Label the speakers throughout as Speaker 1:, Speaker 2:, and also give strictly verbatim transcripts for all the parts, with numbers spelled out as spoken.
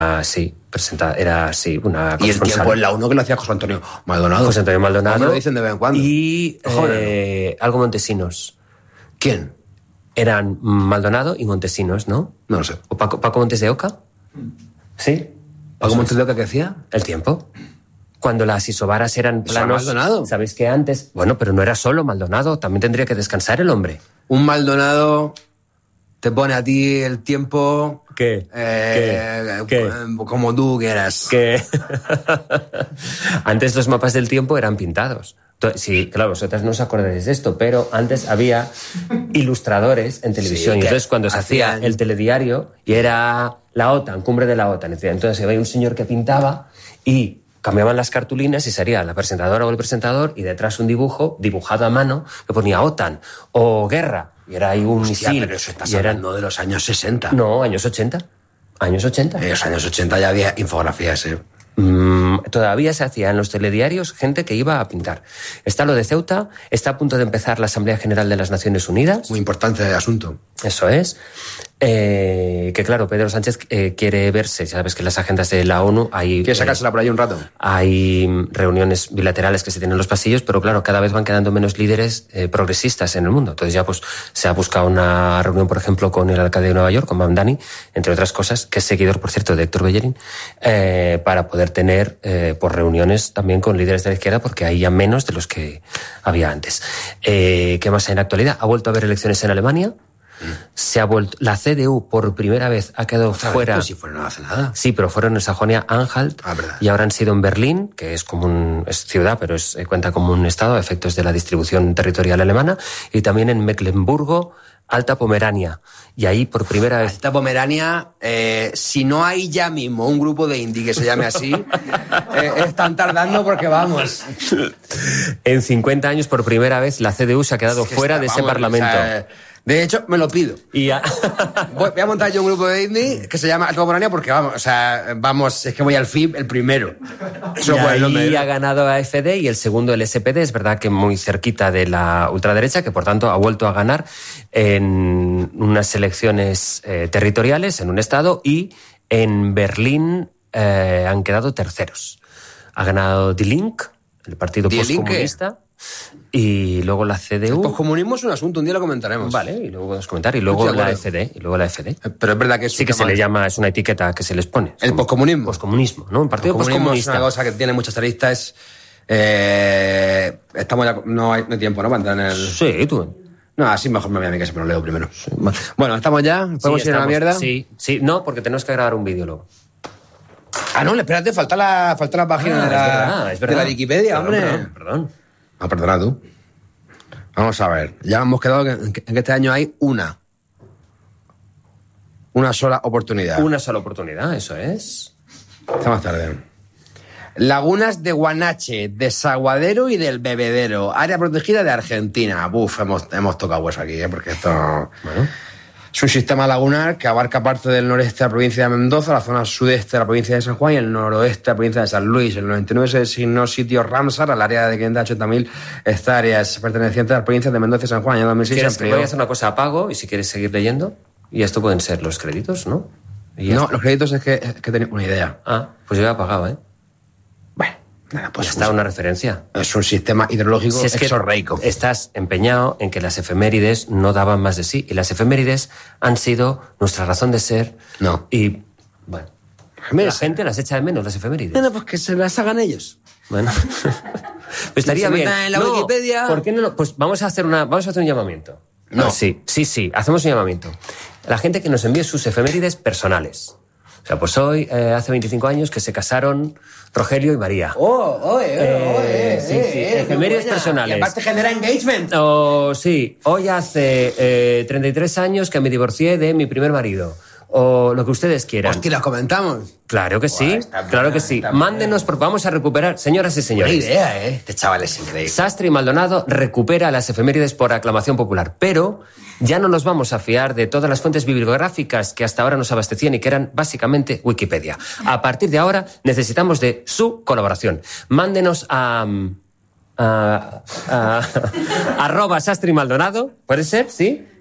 Speaker 1: Ah, sí, presenta, era así, una
Speaker 2: Y el tiempo en la uno que lo hacía José Antonio Maldonado.
Speaker 1: José Antonio Maldonado.
Speaker 2: Me lo dicen de vez en cuando.
Speaker 1: Y eh, algo Montesinos.
Speaker 2: ¿Quién?
Speaker 1: Eran Maldonado y Montesinos, ¿no?
Speaker 2: No lo sé.
Speaker 1: ¿O Paco, Paco Montes de Oca? Sí.
Speaker 2: ¿Paco Montes de Oca qué hacía?
Speaker 1: El tiempo. Cuando las isobaras eran planos...
Speaker 2: Maldonado.
Speaker 1: ¿Sabéis que antes? Bueno, pero no era solo Maldonado, también tendría que descansar el hombre.
Speaker 2: Un Maldonado te pone a ti el tiempo...
Speaker 1: ¿Qué?
Speaker 2: Eh,
Speaker 1: ¿Qué? ¿Qué?
Speaker 2: Como tú quieras.
Speaker 1: Que antes los mapas del tiempo eran pintados. Sí, claro, vosotras no os acordáis de esto, pero antes había ilustradores en televisión.
Speaker 2: Sí,
Speaker 1: y entonces cuando se
Speaker 2: hacían...
Speaker 1: hacía el telediario y era la OTAN, cumbre de la OTAN, entonces había un señor que pintaba y cambiaban las cartulinas y sería la presentadora o el presentador y detrás un dibujo dibujado a mano que ponía OTAN o guerra. Y era ahí un
Speaker 2: Hostia,
Speaker 1: misil.
Speaker 2: pero eso estás
Speaker 1: y eran...
Speaker 2: hablando de los años sesenta.
Speaker 1: No, años ochenta. Años ochenta.
Speaker 2: En los años ochenta ya había infografías, ¿eh?
Speaker 1: Mm, todavía se hacía en los telediarios gente que iba a pintar. Está lo de Ceuta, está a punto de empezar la Asamblea General de las Naciones Unidas.
Speaker 2: Muy importante el asunto.
Speaker 1: Eso es. Eh, que claro, Pedro Sánchez eh, quiere verse, sabes que en las agendas de la ONU hay...
Speaker 2: ¿Quieres sacársela eh, por ahí un rato?
Speaker 1: Hay reuniones bilaterales que se tienen en los pasillos, pero claro, cada vez van quedando menos líderes eh, progresistas en el mundo. Entonces ya pues se ha buscado una reunión, por ejemplo, con el alcalde de Nueva York, con Mamdani, entre otras cosas, que es seguidor, por cierto, de Héctor Bellerín, eh, para poder tener eh, pues reuniones también con líderes de la izquierda, porque hay ya menos de los que había antes. Eh, ¿Qué más hay en la actualidad? Ha vuelto a haber elecciones en Alemania. Se ha vuelto, la C D U por primera vez ha quedado fuera.
Speaker 2: Vez, si fueron no hace nada.
Speaker 1: Sí, pero fueron en Sajonia-Anhalt
Speaker 2: ah,
Speaker 1: y ahora han sido en Berlín, que es como un, es ciudad, pero es, cuenta como un estado a efectos de la distribución territorial alemana, y también en Mecklemburgo, Alta Pomerania. Y ahí por primera vez...
Speaker 2: Alta Pomerania, eh, si no hay ya mismo un grupo de indie que se llame así, eh, están tardando porque vamos.
Speaker 1: En cincuenta años por primera vez la C D U se ha quedado es que fuera está, de ese vamos, parlamento.
Speaker 2: O sea, de hecho, me lo pido.
Speaker 1: Y ya...
Speaker 2: voy, voy a montar yo un grupo de indie que se llama Alta Pomerania porque vamos, o sea, vamos, es que voy al F I B el primero.
Speaker 1: Y ahí ha ganado a F D y el segundo el S P D, es verdad que muy cerquita de la ultraderecha, que por tanto ha vuelto a ganar en unas elecciones eh, territoriales en un estado, y en Berlín eh, han quedado terceros. Ha ganado Die Linke, el partido
Speaker 2: Die
Speaker 1: postcomunista. Linke. Y luego la C D U.
Speaker 2: El poscomunismo es un asunto, un día lo comentaremos.
Speaker 1: Vale, y luego podemos comentar. Y luego la F D. Y luego la F D.
Speaker 2: Pero es verdad que es
Speaker 1: sí que se le llama, es una etiqueta que se les pone.
Speaker 2: El poscomunismo.
Speaker 1: Poscomunismo, ¿no? Un partido poscomunista.
Speaker 2: Es una cosa que tiene muchas aristas. Eh, estamos ya, no hay, no hay tiempo, ¿no? Para entrar en el.
Speaker 1: Sí, tú.
Speaker 2: No, así mejor me voy a mi casa, pero lo leo primero. Sí. Bueno, ¿estamos ya? ¿Podemos
Speaker 1: sí,
Speaker 2: ir a la mierda?
Speaker 1: Sí, sí. No, porque tenemos que grabar un vídeo luego.
Speaker 2: Ah, no, espérate, falta la, falta la página ah, de, la,
Speaker 1: es verdad, es verdad.
Speaker 2: de la Wikipedia,
Speaker 1: perdón,
Speaker 2: hombre.
Speaker 1: Perdón, perdón.
Speaker 2: Ah, perdona tú. Vamos a ver. Ya hemos quedado en que este año hay una. Una sola oportunidad.
Speaker 1: Una sola oportunidad, eso es.
Speaker 2: Hasta más tarde. Lagunas de Guanache, Desaguadero y del Bebedero. Área protegida de Argentina. Buf, hemos, hemos tocado hueso aquí, ¿eh? Porque esto... Bueno. Es un sistema lagunar que abarca parte del noreste de la provincia de Mendoza, la zona sudeste de la provincia de San Juan y el noroeste de la provincia de San Luis. En el noventa y nueve se designó sitio Ramsar al área de quinientas ochenta mil hectáreas pertenecientes a las provincias de Mendoza y San Juan. En dos mil seis
Speaker 1: ¿Quieres que voy a hacer una cosa? Apago y si quieres seguir leyendo. Y esto pueden ser los créditos, ¿no?
Speaker 2: No, está. Los créditos es que, es que tenía una idea.
Speaker 1: Ah, pues yo he apagado, ¿eh?
Speaker 2: Bueno, nada, pues...
Speaker 1: está una referencia.
Speaker 2: Es un sistema hidrológico
Speaker 1: si es
Speaker 2: exorreico.
Speaker 1: Que estás empeñado en que las efemérides no daban más de sí. Y las efemérides han sido nuestra razón de ser.
Speaker 2: No.
Speaker 1: Y, bueno,
Speaker 2: Mira,
Speaker 1: la gente las echa de menos, las efemérides.
Speaker 2: Bueno, pues que se las hagan ellos.
Speaker 1: Bueno, pues estaría
Speaker 2: se
Speaker 1: bien.
Speaker 2: En la
Speaker 1: no,
Speaker 2: Wikipedia.
Speaker 1: ¿Por qué no? Pues vamos a hacer una, vamos a hacer un llamamiento.
Speaker 2: No.
Speaker 1: no. Sí, sí, sí. Hacemos un llamamiento. La gente que nos envíe sus efemérides personales. O sea, pues hoy, eh, hace veinticinco años que se casaron Rogelio y María.
Speaker 2: ¡Oh, oh, eh,
Speaker 1: eh,
Speaker 2: oh, eh!
Speaker 1: Sí, sí,
Speaker 2: eh,
Speaker 1: efemérides personales.
Speaker 2: Y aparte genera engagement.
Speaker 1: Oh, sí, hoy hace eh, treinta y tres años que me divorcié de mi primer marido. O lo que ustedes quieran.
Speaker 2: Hostia, ¿las comentamos?
Speaker 1: Claro que sí,
Speaker 2: Buah,
Speaker 1: claro
Speaker 2: buena,
Speaker 1: que sí.
Speaker 2: está
Speaker 1: Mándenos, porque vamos a recuperar, señoras y señores.
Speaker 2: Buena idea, ¿eh? Este chaval es increíble.
Speaker 1: Sastre y Maldonado recupera las efemérides por aclamación popular, pero ya no nos vamos a fiar de todas las fuentes bibliográficas que hasta ahora nos abastecían y que eran básicamente Wikipedia. A partir de ahora necesitamos de su colaboración. Mándenos a... a, a, a arroba Sastre y Maldonado, ¿puede ser? ¿Sí?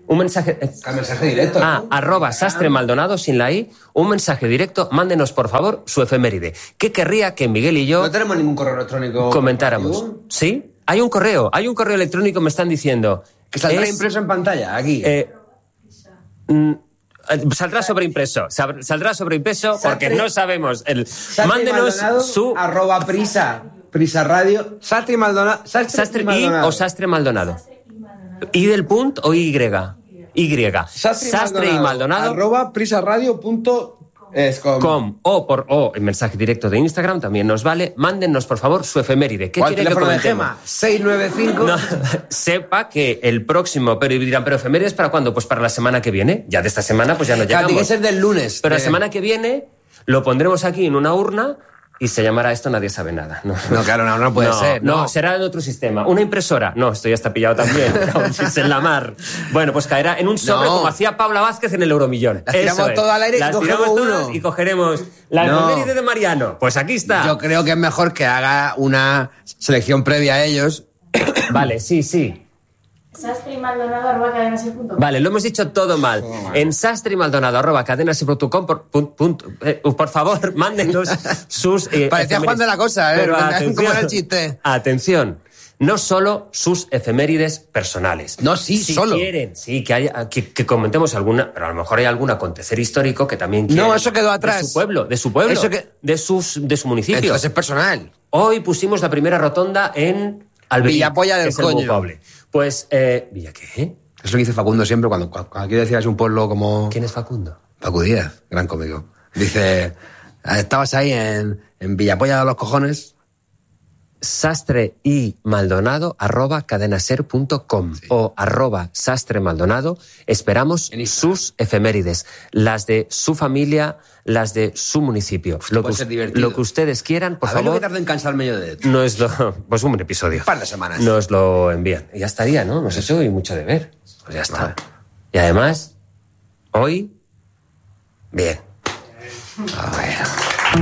Speaker 1: un mensaje... eh,
Speaker 2: Un mensaje directo.
Speaker 1: Ah, arroba Sastre Maldonado, sin la I, un mensaje directo, mándenos por favor su efeméride. ¿Qué querría que Miguel y yo
Speaker 2: No tenemos ningún correo electrónico
Speaker 1: comentáramos? ¿Sí? Hay un correo, hay un correo electrónico, me están diciendo.
Speaker 2: que saldrá
Speaker 1: Es,
Speaker 2: impreso en pantalla, aquí.
Speaker 1: eh, mm, Saldrá sobreimpreso, sab- saldrá sobreimpreso porque
Speaker 2: Sastre-
Speaker 1: no sabemos. El,
Speaker 2: Sastre
Speaker 1: mándenos
Speaker 2: Maldonado,
Speaker 1: su
Speaker 2: arroba prisa, prisa radio, Sastre y Maldonado, Sastre,
Speaker 1: Sastre
Speaker 2: y
Speaker 1: I
Speaker 2: Maldonado.
Speaker 1: o Sastre Maldonado. ¿I del punt o Y? Y.
Speaker 2: Sastre,
Speaker 1: y Maldonado.
Speaker 2: arroba prisaradio.com.
Speaker 1: Com, o por o el mensaje directo de Instagram también nos vale. Mándennos por favor su efeméride. ¿Qué
Speaker 2: ¿Cuál
Speaker 1: quiere que
Speaker 2: teléfono de
Speaker 1: comentemos?
Speaker 2: Gema? seis nueve cinco.
Speaker 1: No, sepa que el próximo, pero dirán, ¿pero efemérides para cuándo? Pues para la semana que viene. Ya de esta semana pues ya no
Speaker 2: Claro, tiene que
Speaker 1: llegamos.
Speaker 2: ser del lunes.
Speaker 1: Pero la
Speaker 2: de-
Speaker 1: semana que viene lo pondremos aquí en una urna y se llamará esto Nadie sabe nada. No,
Speaker 2: No, claro, no, no puede
Speaker 1: no,
Speaker 2: ser.
Speaker 1: No,
Speaker 2: No,
Speaker 1: será en otro sistema. Una impresora. No, esto ya está pillado también. Es en la mar. Bueno, pues caerá en un sobre
Speaker 2: No.
Speaker 1: como hacía Paula Vázquez en el Euromillón.
Speaker 2: Las tiramos
Speaker 1: Eso es.
Speaker 2: todo al aire y
Speaker 1: Las
Speaker 2: cogemos
Speaker 1: tiramos todas
Speaker 2: uno.
Speaker 1: y cogeremos la
Speaker 2: No.
Speaker 1: efeméride de Mariano. Pues aquí está.
Speaker 2: Yo creo que es mejor que haga una selección previa a ellos.
Speaker 1: Vale, sí, sí.
Speaker 3: Sastre y Maldonado arroba cadenaser punto com.
Speaker 1: Vale, lo hemos dicho todo mal. En sastre y maldonado arroba cadenaser punto com, por, pun- punto, eh, por favor, mándenos sus... eh,
Speaker 2: Parecía
Speaker 1: efemérides.
Speaker 2: Juan de la Cosa, ¿eh?
Speaker 1: Pero
Speaker 2: ¿Cómo
Speaker 1: atención,
Speaker 2: era el chiste?
Speaker 1: Atención, no solo sus efemérides personales.
Speaker 2: No, sí,
Speaker 1: si
Speaker 2: solo.
Speaker 1: quieren, sí, que, haya, que, que comentemos alguna, pero a lo mejor hay algún acontecer histórico que también quieren.
Speaker 2: No, eso quedó atrás.
Speaker 1: De su pueblo, de su pueblo,
Speaker 2: Eso que-
Speaker 1: de, sus, de su municipio.
Speaker 2: Entonces es personal.
Speaker 1: Hoy pusimos la primera rotonda en Alberic,
Speaker 2: Villapolla del
Speaker 1: que es el
Speaker 2: coño.
Speaker 1: Poble. Pues, eh, ¿Villa qué?
Speaker 2: Eso es lo que dice Facundo siempre cuando, cuando, cuando quiere decir es un pueblo como...
Speaker 1: ¿Quién es Facundo?
Speaker 2: Facu Díaz, gran cómico. Dice, estabas ahí en, en Villapolla de los cojones.
Speaker 1: Sastre y Maldonado arroba cadenaser punto com o arroba Sastre Maldonado. Esperamos
Speaker 2: En Instagram.
Speaker 1: sus efemérides, las de su familia, las de su municipio. Lo
Speaker 2: puede
Speaker 1: que,
Speaker 2: ser
Speaker 1: us-
Speaker 2: divertido.
Speaker 1: lo que ustedes quieran, por
Speaker 2: a ver lo
Speaker 1: favor.
Speaker 2: que tardo en cansarme yo de esto.
Speaker 1: Nos lo, pues un episodio.
Speaker 2: Un par de semanas.
Speaker 1: Nos lo envían. Y ya estaría, ¿no? Hemos hecho hoy mucho deber. Pues ya está.
Speaker 2: Vale.
Speaker 1: Y además, hoy, bien.
Speaker 2: A ver.